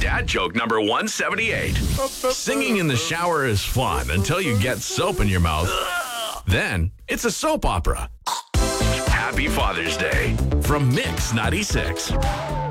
Dad joke number 178. Singing in the shower is fun until you get soap in your mouth. Then it's a soap opera. Happy Father's Day from Mix 96.